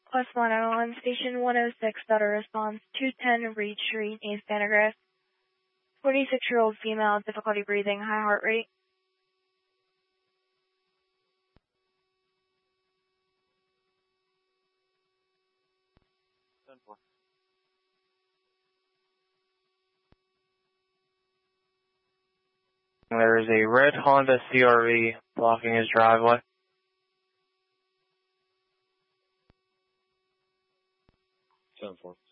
Quest 1 on Station 106, data response 210 Reed Street, East Vandergrift. 46-year-old female, difficulty breathing, high heart rate. There is a red Honda CRV blocking his driveway. 10-4.